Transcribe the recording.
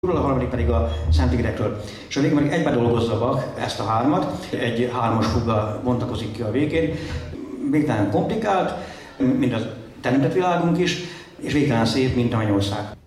a harmadik pedig a Szentigrekről. És a végén meg egybe dolgozza Bach ezt a hármat, egy hármas fuga bontakozik ki a végén. Végtelen komplikált, mint a teremtett világunk is, és végtelen szép, mint a Mennyország.